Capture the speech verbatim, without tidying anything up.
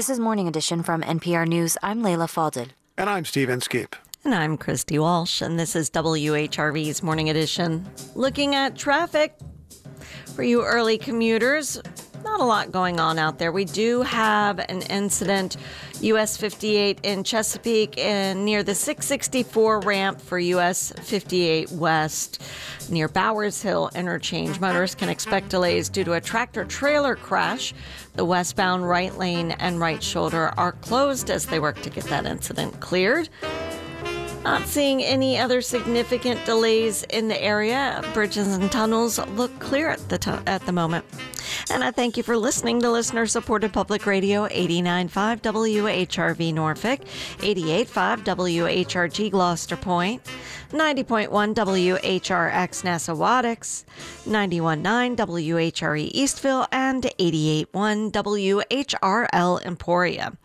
This is Morning Edition from N P R News. I'm Leila Fadel. And I'm Steve Inskeep. And I'm Christy Walsh, and this is W H R V's Morning Edition. Looking at traffic for you early commuters, not a lot going on out there. We do have an incident, U S fifty-eight in Chesapeake and near the six sixty-four ramp for U S fifty-eight West near Bowers Hill interchange. Motorists can expect delays due to a tractor-trailer crash. The westbound right lane and right shoulder are closed as they work to get that incident cleared. Not seeing any other significant delays in the area. Bridges and tunnels look clear at the to- at the moment. And I thank you for listening to listener-supported public radio, eighty-nine point five W H R V Norfolk, eighty-eight point five W H R G Gloucester Point, ninety point one W H R X Nassawattix, ninety-one point nine W H R E Eastville, and eighty-eight point one W H R L Emporia.